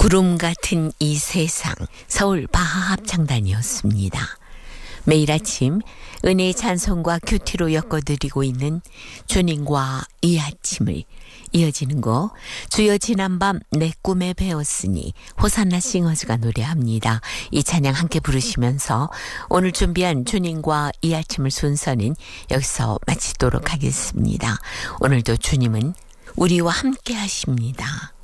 구름 같은 이 세상, 서울 바하합창단이었습니다. 매일 아침 은혜의 찬송과 큐티로 엮어드리고 있는 주님과 이 아침을, 이어지는 곡 주여 지난밤 내 꿈에 배웠으니 호산나 싱어즈가 노래합니다. 이 찬양 함께 부르시면서 오늘 준비한 주님과 이 아침을 순서는 여기서 마치도록 하겠습니다. 오늘도 주님은 우리와 함께 하십니다.